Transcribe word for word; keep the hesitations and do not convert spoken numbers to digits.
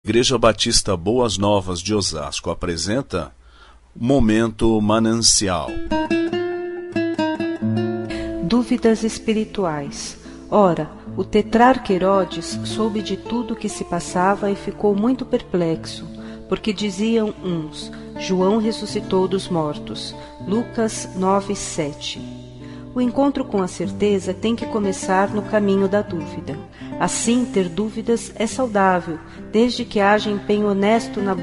Igreja Batista Boas Novas de Osasco apresenta Momento Manancial. Dúvidas espirituais. Ora, o tetrarca Herodes soube de tudo o que se passava e ficou muito perplexo, porque diziam uns: João ressuscitou dos mortos. Lucas nove, sete. O encontro com a certeza tem que começar no caminho da dúvida. Assim, ter dúvidas é saudável, desde que haja empenho honesto na